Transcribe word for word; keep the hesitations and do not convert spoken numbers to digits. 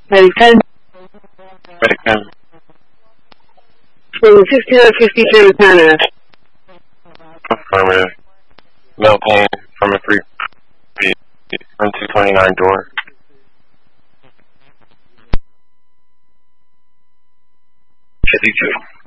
Medic ten. Medic ten. From sixty-nine fifty-three Canada. Affirmative. Male pain from a three feet from two twenty-nine door. fifty-two.